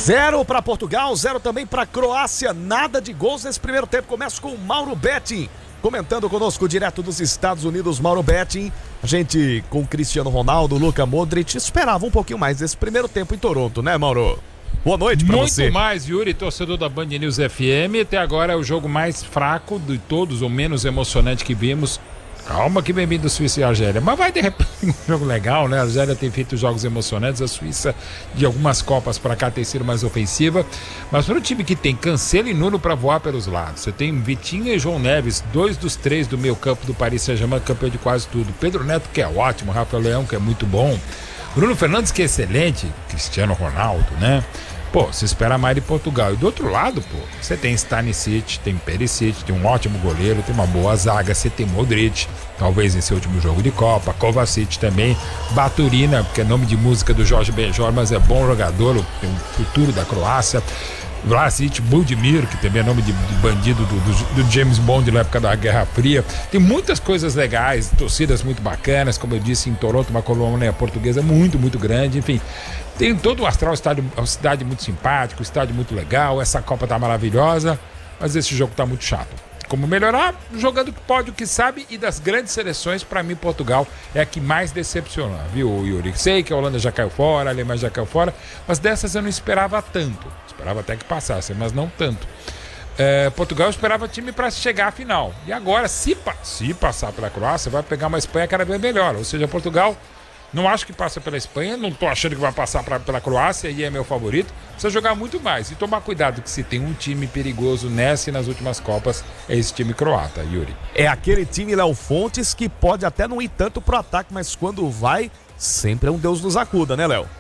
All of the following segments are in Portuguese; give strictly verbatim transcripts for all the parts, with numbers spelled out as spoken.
Zero para Portugal, zero também para Croácia. Nada de gols nesse primeiro tempo. Começa com o Mauro Betting comentando conosco direto dos Estados Unidos. Mauro Betting, a gente com Cristiano Ronaldo, Luka Modric, esperava um pouquinho mais desse primeiro tempo em Toronto, né, Mauro? Boa noite pra você. Muito mais, Yuri, torcedor da Band News F M. Até agora é o jogo mais fraco de todos, ou menos emocionante que vimos. Calma que bem-vindo Suíça e Argélia. Mas vai de repente um jogo legal, né? A Argélia tem feito jogos emocionantes. A Suíça, de algumas Copas pra cá, tem sido mais ofensiva. Mas para um time que tem Cancelo e Nuno pra voar pelos lados, você tem Vitinha e João Neves, dois dos três do meio campo do Paris Saint-Germain, campeão de quase tudo. Pedro Neto, que é ótimo. Rafael Leão, que é muito bom. Bruno Fernandes, que é excelente. Cristiano Ronaldo, né? Pô, se espera mais de Portugal. E do outro lado, pô, você tem Stanisic, tem Perisic, tem um ótimo goleiro, tem uma boa zaga, você tem Modric, talvez em seu último jogo de Copa, Kovacic também, Baturina, que é nome de música do Jorge Benjor, mas é bom jogador, tem um futuro da Croácia. Vlasic, Budimir, que também é nome de, de bandido do, do, do James Bond na época da Guerra Fria. Tem muitas coisas legais, torcidas muito bacanas, como eu disse, em Toronto, uma colônia portuguesa muito, muito grande, enfim. Tem todo o astral, estádio, uma cidade muito simpática, um estádio muito legal, essa Copa tá maravilhosa, mas esse jogo tá muito chato. Como melhorar? Jogando o que pode, o que sabe, e das grandes seleções, pra mim, Portugal é a que mais decepciona, viu, Yuri? Sei que a Holanda já caiu fora, a Alemanha já caiu fora, mas dessas eu não esperava tanto. Esperava até que passasse, mas não tanto. É, Portugal esperava time para chegar à final. E agora, se, se passar pela Croácia, vai pegar uma Espanha cada vez melhor. Ou seja, Portugal, não acho que passa pela Espanha, não tô achando que vai passar pra, pela Croácia, e é meu favorito. Precisa jogar muito mais e tomar cuidado que se tem um time perigoso nessa e nas últimas Copas, é esse time croata, Yuri. É aquele time, Léo Fontes, que pode até não ir tanto pro ataque, mas quando vai, sempre é um Deus nos acuda, né, Léo?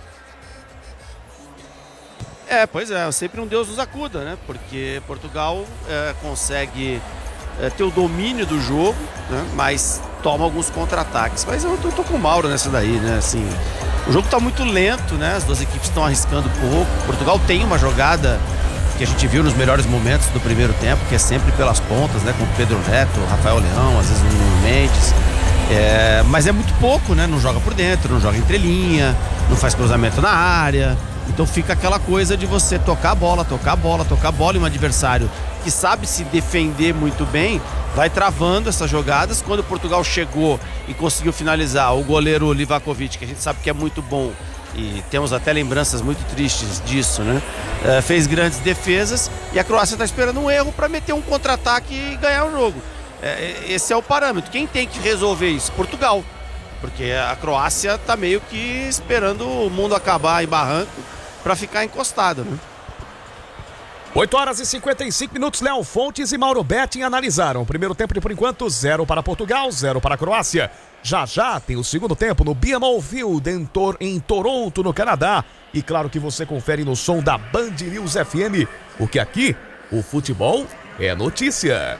É, pois é, sempre um Deus nos acuda, né? Porque Portugal é, consegue é, ter o domínio do jogo, né? Mas toma alguns contra-ataques. Mas eu tô, tô com o Mauro nessa daí, né? Assim, o jogo tá muito lento, né? As duas equipes estão arriscando pouco. Portugal tem uma jogada que a gente viu nos melhores momentos do primeiro tempo, que é sempre pelas pontas, né? Com o Pedro Neto, Rafael Leão, às vezes o Nuno Mendes. É, mas é muito pouco, né? Não joga por dentro, não joga entre linha, não faz cruzamento na área. Então fica aquela coisa de você tocar a bola, tocar a bola, tocar a bola em um adversário que sabe se defender muito bem, vai travando essas jogadas. Quando Portugal chegou e conseguiu finalizar, o goleiro Livakovic, que a gente sabe que é muito bom, e temos até lembranças muito tristes disso, né? É, fez grandes defesas e a Croácia está esperando um erro para meter um contra-ataque e ganhar o jogo. É, esse é o parâmetro. Quem tem que resolver isso? Portugal. Porque a Croácia tá meio que esperando o mundo acabar em barranco para ficar encostado, né? oito horas e cinquenta e cinco minutos, Léo Fontes e Mauro Betting analisaram. Primeiro tempo de, por enquanto, zero para Portugal, zero para a Croácia. Já já tem o segundo tempo no B M O Field em, Tor- em Toronto, no Canadá. E claro que você confere no som da Band News F M, porque aqui o futebol é notícia.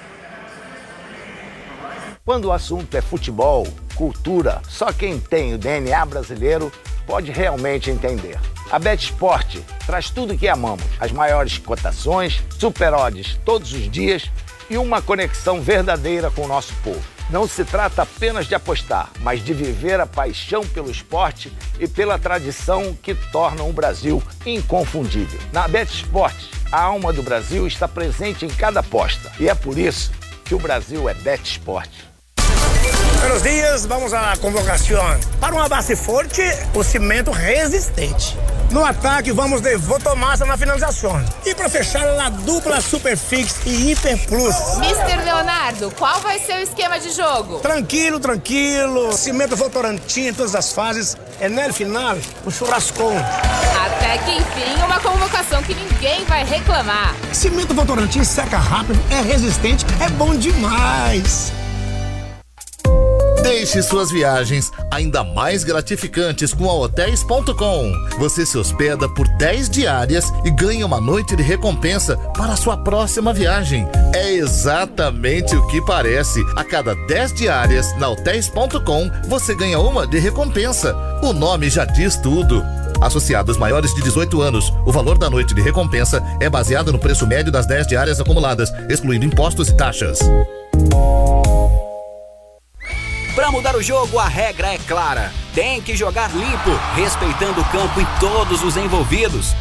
Quando o assunto é futebol, cultura, só quem tem o D N A brasileiro pode realmente entender. A BetSport traz tudo que amamos, as maiores cotações, super odds todos os dias e uma conexão verdadeira com o nosso povo. Não se trata apenas de apostar, mas de viver a paixão pelo esporte e pela tradição que tornam o Brasil inconfundível. Na BetSport, a alma do Brasil está presente em cada aposta e é por isso que o Brasil é BetSport. Buenos dias, vamos à convocação. Para uma base forte, o cimento resistente. No ataque, vamos de Votomassa na finalização. E para fechar, a dupla Superfix e Hiper Plus. mister Leonardo, qual vai ser o esquema de jogo? Tranquilo, tranquilo. Cimento Votorantim em todas as fases. É no final, o churrascão. Até que enfim, uma convocação que ninguém vai reclamar. Cimento Votorantim seca rápido, é resistente, é bom demais. Deixe suas viagens ainda mais gratificantes com a hotéis ponto com. Você se hospeda por dez diárias e ganha uma noite de recompensa para a sua próxima viagem. É exatamente o que parece. A cada dez diárias na hotéis ponto com, você ganha uma de recompensa. O nome já diz tudo. Associados maiores de dezoito anos, o valor da noite de recompensa é baseado no preço médio das dez diárias acumuladas, excluindo impostos e taxas. Para mudar o jogo, a regra é clara. Tem que jogar limpo, respeitando o campo e todos os envolvidos.